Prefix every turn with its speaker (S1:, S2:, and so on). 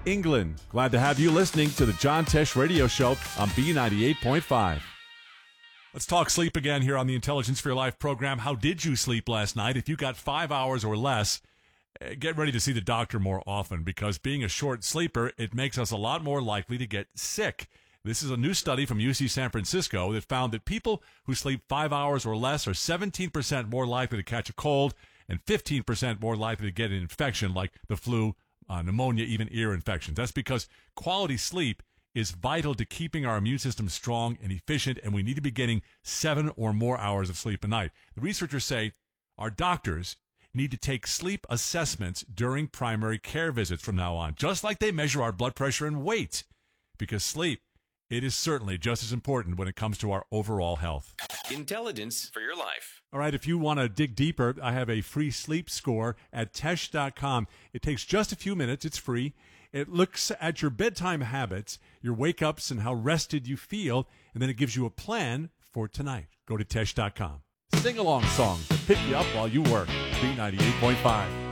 S1: England. Glad to have you listening to the John Tesh Radio Show on B98.5.
S2: Let's talk sleep again here on the Intelligence for Your Life program. How did you sleep last night? If you got 5 hours or less, get ready to see the doctor more often, because being a short sleeper, it makes us a lot more likely to get sick. This is a new study from UC San Francisco that found that people who sleep 5 hours or less are 17% more likely to catch a cold and 15% more likely to get an infection like the flu, pneumonia, even ear infections. That's because quality sleep is vital to keeping our immune system strong and efficient, and we need to be getting 7 or more hours of sleep a night. The researchers say our doctors need to take sleep assessments during primary care visits from now on, just like they measure our blood pressure and weight, because sleep, it is certainly just as important when it comes to our overall health.
S3: Intelligence for Your Life.
S2: All right, if you want to dig deeper, I have a free sleep score at Tesh.com. It takes just a few minutes. It's free. It looks at your bedtime habits, your wake-ups, and how rested you feel, and then it gives you a plan for tonight. Go to Tesh.com.
S1: Sing-along songs to pick you up while you work. B98.5.